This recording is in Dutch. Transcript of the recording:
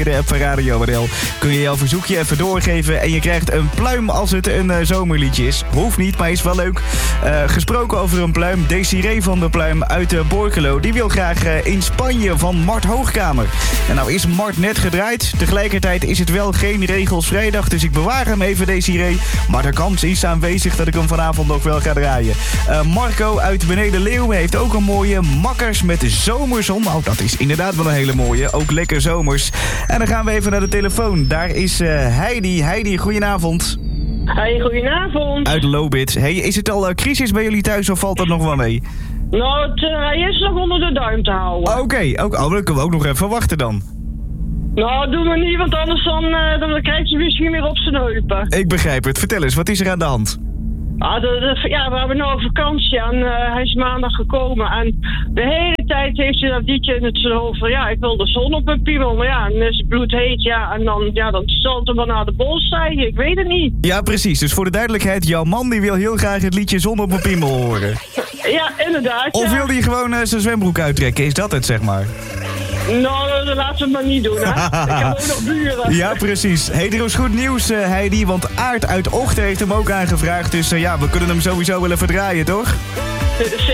de app van Radio NL kun je jouw verzoekje even doorgeven en je krijgt een pluim als het een zomerliedje is. Hoeft niet, maar is wel leuk. Gesproken over een pluim, Desiree van der Pluim uit Borculo. Die wil graag in Spanje van Mart Hoogkamer. En nou is Mart net gedraaid. Tegelijkertijd is het wel geen regels vrijdag, dus ik bewaar hem even, Desiree. Maar de kans is aanwezig dat ik hem vanavond nog wel ga draaien. Marco uit Beneden Leeuwen heeft ook een mooie Makkers met zomerzon. Nou, dat is inderdaad wel een hele mooie. Ook lekker zomers. En dan gaan we even naar de telefoon. Daar is Heidi. Heidi, goedenavond. Hey, goedenavond. Uit Lobit. Hey, is het al crisis bij jullie thuis of valt dat nog wel mee? Nou, hij is nog onder de duim te houden. Oké. Dan kunnen we ook nog even wachten dan. Nou, doe maar niet, want anders dan krijgt ze misschien weer op zijn heupen. Ik begrijp het. Vertel eens, wat is er aan de hand? We hebben nou vakantie en hij is maandag gekomen. En de hele tijd heeft hij dat liedje in het hoofd van... Ja, ik wil de zon op mijn piemel. Maar ja, dan is het bloedheet. Ja, en dan zal het hem wel naar de bol stijgen. Ik weet het niet. Ja, precies. Dus voor de duidelijkheid, jouw man die wil heel graag het liedje Zon op mijn piemel horen. Ja, inderdaad. Of wil hij gewoon zijn zwembroek uittrekken? Is dat het, zeg maar? Nou, dat laten we het maar niet doen, hè. Ik heb ook nog buren. Ja, precies. Hey, er is goed nieuws, Heidi, want Aart uit Ochten heeft hem ook aangevraagd. Dus we kunnen hem sowieso wel even draaien, toch?